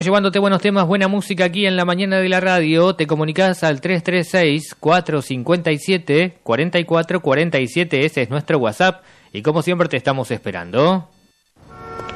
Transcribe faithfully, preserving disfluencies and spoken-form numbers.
Llevándote buenos temas, buena música aquí en la mañana de la radio. Te comunicas al tres tres seis, cuatro cinco siete, cuatro cuatro cuatro siete. Ese es nuestro WhatsApp y como siempre te estamos esperando.